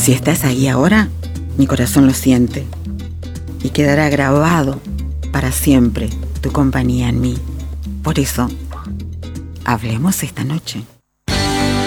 Si estás ahí ahora, mi corazón lo siente y quedará grabado para siempre tu compañía en mí. Por eso, hablemos esta noche.